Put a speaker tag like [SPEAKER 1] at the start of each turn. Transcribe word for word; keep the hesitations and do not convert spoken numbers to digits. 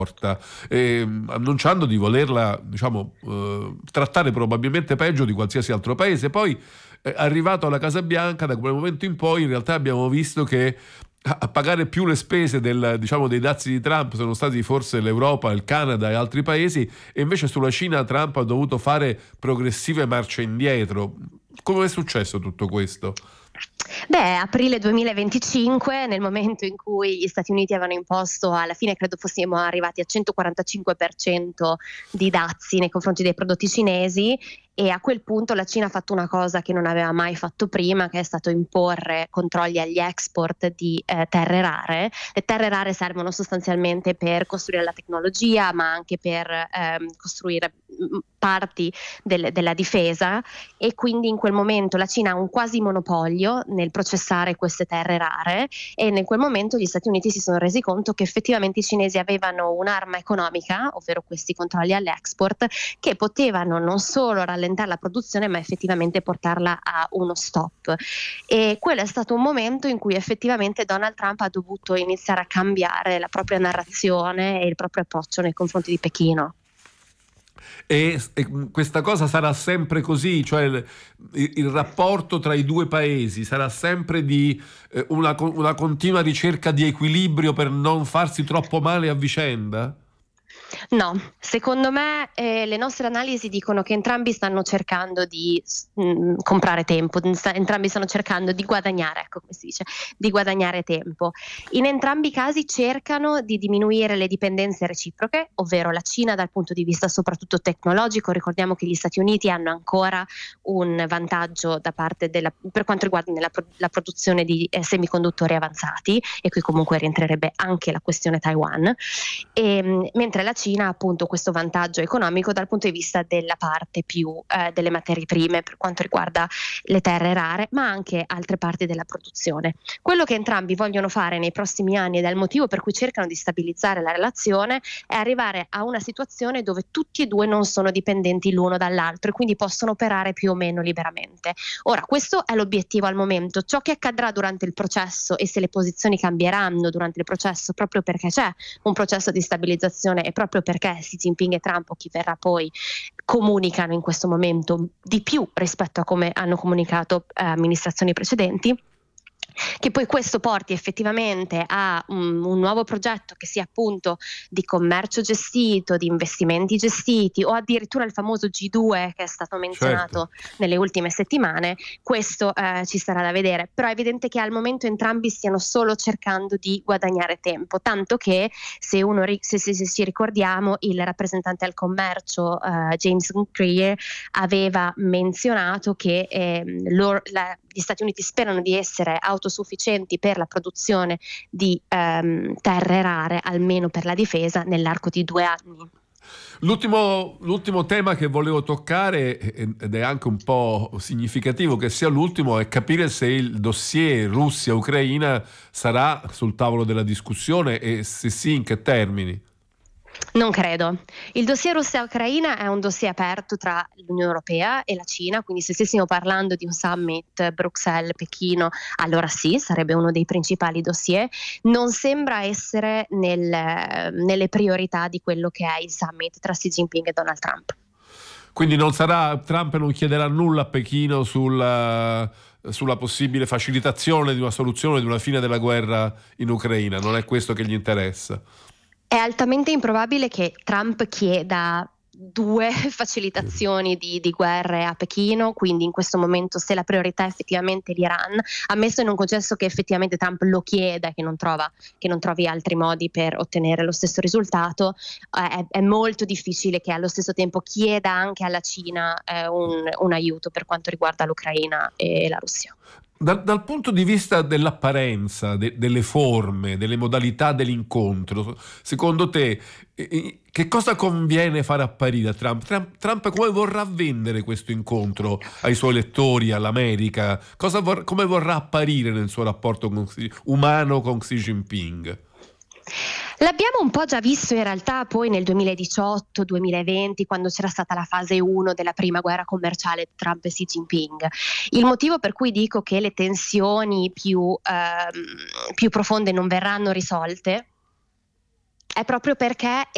[SPEAKER 1] eh, annunciando di volerla, diciamo, eh, trattare probabilmente peggio di qualsiasi altro paese. Poi, eh, arrivato alla Casa Bianca, da quel momento in poi in realtà abbiamo visto che a pagare più le spese del, diciamo, dei dazi di Trump sono stati forse l'Europa, il Canada e altri paesi, e invece sulla Cina Trump ha dovuto fare progressive marce indietro. Come è successo tutto questo?
[SPEAKER 2] Beh, aprile duemilaventicinque, nel momento in cui gli Stati Uniti avevano imposto, alla fine credo fossimo arrivati a centoquarantacinque per cento di dazi nei confronti dei prodotti cinesi, e a quel punto la Cina ha fatto una cosa che non aveva mai fatto prima, che è stato imporre controlli agli export di eh, terre rare. Le terre rare servono sostanzialmente per costruire la tecnologia, ma anche per ehm, costruire parti del, della difesa, e quindi in quel momento la Cina ha un quasi monopolio nel processare queste terre rare, e in quel momento gli Stati Uniti si sono resi conto che effettivamente i cinesi avevano un'arma economica, ovvero questi controlli all'export, che potevano non solo rallentare la produzione ma effettivamente portarla a uno stop. E quello è stato un momento in cui effettivamente Donald Trump ha dovuto iniziare a cambiare la propria narrazione e il proprio approccio nei confronti di Pechino.
[SPEAKER 1] E, e questa cosa sarà sempre così, cioè il, il rapporto tra i due paesi sarà sempre di eh, una, una continua ricerca di equilibrio per non farsi troppo male a vicenda?
[SPEAKER 2] No, secondo me eh, le nostre analisi dicono che entrambi stanno cercando di mh, comprare tempo, sta, entrambi stanno cercando di guadagnare, ecco come si dice, di guadagnare tempo. In entrambi i casi cercano di diminuire le dipendenze reciproche, ovvero la Cina dal punto di vista soprattutto tecnologico. Ricordiamo che gli Stati Uniti hanno ancora un vantaggio da parte della, per quanto riguarda la, la produzione di eh, semiconduttori avanzati, e qui comunque rientrerebbe anche la questione Taiwan, e, mh, mentre la Cina ha appunto questo vantaggio economico dal punto di vista della parte più eh, delle materie prime per quanto riguarda le terre rare, ma anche altre parti della produzione. Quello che entrambi vogliono fare nei prossimi anni, ed è il motivo per cui cercano di stabilizzare la relazione, è arrivare a una situazione dove tutti e due non sono dipendenti l'uno dall'altro e quindi possono operare più o meno liberamente. Ora, questo è l'obiettivo al momento. Ciò che accadrà durante il processo, e se le posizioni cambieranno durante il processo, proprio perché c'è un processo di stabilizzazione e proprio perché Xi Jinping e Trump, o chi verrà poi, comunicano in questo momento di più rispetto a come hanno comunicato eh, amministrazioni precedenti, che poi questo porti effettivamente a un, un nuovo progetto che sia appunto di commercio gestito, di investimenti gestiti, o addirittura il famoso G due che è stato menzionato
[SPEAKER 1] Certo.
[SPEAKER 2] nelle ultime settimane. Questo eh, ci sarà da vedere, però è evidente che al momento entrambi stiano solo cercando di guadagnare tempo, tanto che se uno se, se, se ci ricordiamo, il rappresentante al commercio eh, James Greer aveva menzionato che eh, loro, la, gli Stati Uniti sperano di essere autosufficienti per la produzione di ehm, terre rare, almeno per la difesa, nell'arco di due anni.
[SPEAKER 1] L'ultimo, l'ultimo tema che volevo toccare, ed è anche un po' significativo che sia l'ultimo, è capire se il dossier Russia-Ucraina sarà sul tavolo della discussione, e se sì, in che termini.
[SPEAKER 2] Non credo. Il dossier Russia-Ucraina è un dossier aperto tra l'Unione Europea e la Cina, quindi se stessimo parlando di un summit Bruxelles-Pechino, allora sì, sarebbe uno dei principali dossier. Non sembra essere nel, nelle priorità di quello che è il summit tra Xi Jinping e Donald Trump.
[SPEAKER 1] Quindi non sarà, Trump non chiederà nulla a Pechino sulla, sulla possibile facilitazione di una soluzione, di una fine della guerra in Ucraina, non è questo che gli interessa?
[SPEAKER 2] È altamente improbabile che Trump chieda due facilitazioni di, di guerre a Pechino, quindi in questo momento se la priorità è effettivamente l'Iran, ammesso e non concesso che effettivamente Trump lo chieda e che non trova, che non trovi altri modi per ottenere lo stesso risultato, eh, è, è molto difficile che allo stesso tempo chieda anche alla Cina eh, un, un aiuto per quanto riguarda l'Ucraina e la Russia.
[SPEAKER 1] Dal, dal punto di vista dell'apparenza, de, delle forme, delle modalità dell'incontro, secondo te eh, che cosa conviene fare apparire a Trump? Trump? Trump come vorrà vendere questo incontro ai suoi elettori, all'America? Cosa vor, come vorrà apparire nel suo rapporto con, umano con Xi Jinping?
[SPEAKER 2] L'abbiamo un po' già visto in realtà poi nel duemiladiciotto duemilaventi, quando c'era stata la fase uno della prima guerra commerciale Trump e Xi Jinping. Il motivo per cui dico che le tensioni più, ehm, più profonde non verranno risolte è proprio perché